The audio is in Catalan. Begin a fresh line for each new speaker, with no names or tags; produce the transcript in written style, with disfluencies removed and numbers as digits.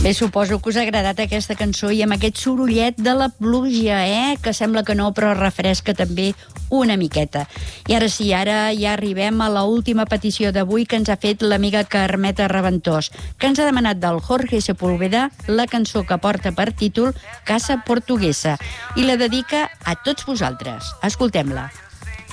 Bé, suposo que us ha agradat aquesta cançó i amb aquest sorollet de la pluja, que sembla que no, però refresca també una miqueta. I ara sí, ara ja arribem a l'última petició d'avui que ens ha fet l'amiga Carmeta Reventós, que ens ha demanat del Jorge Sepúlveda la cançó que porta per títol Casa Portuguesa i la dedica a tots vosaltres. Escoltem-la.